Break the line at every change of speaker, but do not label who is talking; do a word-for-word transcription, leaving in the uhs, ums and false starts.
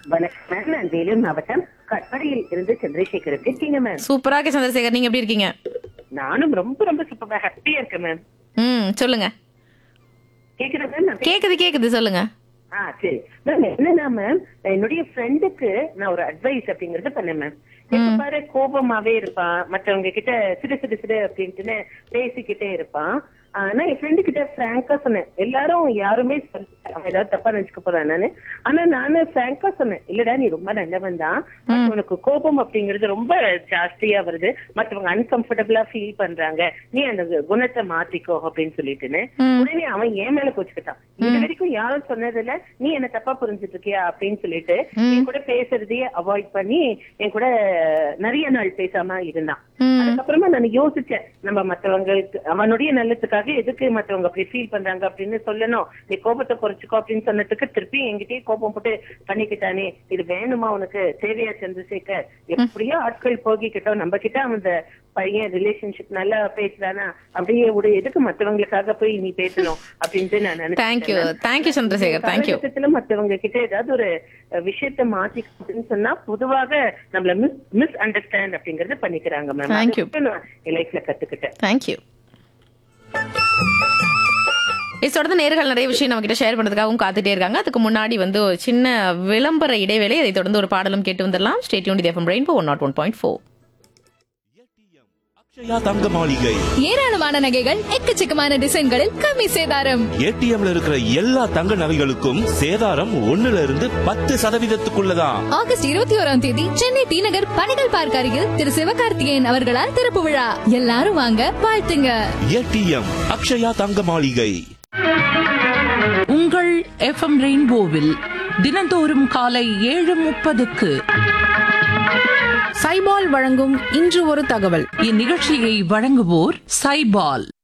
வணக்கம் மேம். நான் வேலூர் மாவட்டம் கட்படியில் இருந்து சந்திரசேகர் இருக்கீங்க மேம்.
சூப்பரா இருக்கு சந்திரசேகர், நீங்க எப்படி இருக்கீங்க?
நானும் ரொம்ப ரொம்ப சூப்பரா ஹாப்பியா இருக்கேன் மேம்.
ம் சொல்லுங்க.
கேக்குதா மேம்?
கேக்குது கேக்குது சொல்லுங்க.
ஆ சரி மேம். என்னன்னா மேம், என்னுடைய ஃப்ரெண்டுக்கு நான் ஒரு அட்வைஸ் அப்படிங்கறது பண்ணேன் மேம். இப்ப பாரு, கோபமாவே இருப்பான், மற்றவங்க கிட்ட சிடு சிடு சிடு அப்படின்ட்டு பேசிக்கிட்டே இருப்பான். ஆனா என் ஃப்ரெண்டு கிட்ட பிராங்கா சொன்னேன், எல்லாரும் யாருமே ஏதாவது தப்பா நினைச்சுக்க போறான் நானு. ஆனா நானு பிராங்கா சொன்னேன், இல்லடா நீ ரொம்ப நல்லவன் தான், உனக்கு கோபம் அப்படிங்கறது ரொம்ப ஜாஸ்தியா வருது, மற்றவங்க அன்கம்ஃபர்டபுளா ஃபீல் பண்றாங்க, நீ அந்த குணத்தை மாத்திக்கோ அப்படின்னு சொல்லிட்டுன்னு உடனே அவன் ஏன் மேல கோச்சுக்கிட்டான். இது வரைக்கும் யாரும் சொன்னதில்ல, நீ என்ன தப்பா புரிஞ்சுட்டு இருக்கியா அப்படின்னு சொல்லிட்டு என் கூட பேசுறதையே அவாய்ட் பண்ணி என் கூட நிறைய நாள் பேசாம இருந்தான். அதுக்கப்புறமா நான் யோசிச்சேன், நம்ம மற்றவங்களுக்கு அவனுடைய நல்லதுக்காக எதுக்கு மற்றவங்க அப்படி ஃபீல் பண்றாங்க அப்படின்னு சொல்லணும், நீ கோபத்தை குறைச்சிக்கோ அப்படின்னு சொன்னதுக்கு திருப்பி என்கிட்டயே கோபம் போட்டு பண்ணிக்கிட்டானே, இது வேணுமா உனக்கு, தேவையா சந்திரசேகர்? எப்படியோ ஆட்கள் போகிக்கிட்டோம், நம்ம கிட்ட அந்த பையன் ரிலேஷன்ஷிப் நல்லா பேசுறானா, அப்படியே ஒரு எதுக்கு மற்றவங்களுக்காக போய் நீ பேசணும் அப்படின்ட்டு நான் நினைச்சேன்.
Thank you thank you Chandrasekhar, thank you.
மற்றவங்க கிட்ட ஏதாவது ஒரு விஷயத்த மாத்திக்கிட்டுன்னு சொன்னா பொதுவாக நம்மள மிஸ் மிஸ் அண்டர்ஸ்டாண்ட் அப்படிங்கறது பண்ணிக்கிறாங்க மேம்.
தேங்க்யூ.
நான் என் லைஃப்ல கத்துக்கிட்டேன்.
தேங்க்யூ. இது தொடர்ந்து நேர்கள் நிறைய விஷயம் நம்ம கிட்ட ஷேர் பண்றதுக்காகவும் காத்துட்டே இருக்காங்க. அதுக்கு முன்னாடி வந்து ஒரு சின்ன விளம்பர இடைவேளை, அதை தொடர்ந்து ஒரு பாடலும் கேட்டு வந்துடலாம். Stay tuned with FM rainbow one not one point four.
Akshaya தங்க மாளிகை.
ஏராளமான நகைகள், எக்கச்சக்கமான டிசைன்களில் கம்மி சேதாரம்.
ஏடிஎம்ல இருக்கிற எல்லா தங்க நகைகளுக்கும் சேதாரம் ஒண்ணுல இருந்து பத்து சதவீதத்துக்குள்ளதான்.
ஆகஸ்ட் இருபத்தி ஓராம் தேதி சென்னை டி நகர் பணிகள் பார்க் அருகில் திரு சிவகார்த்திகேயன் அவர்களால் திறப்பு விழா. எல்லாரும் வாங்க, வாழ்த்துங்க.
ஏடிஎம் அக்ஷயா தங்க மாளிகை.
உங்கள் எஃப்எம் ரெயின்போவில் தினந்தோறும் காலை ஏழு முப்பதுக்கு
சைபால் வழங்கும் இன்று ஒரு தகவல்.
இந்நிகழ்ச்சியை வழங்குவோர் சைபால்.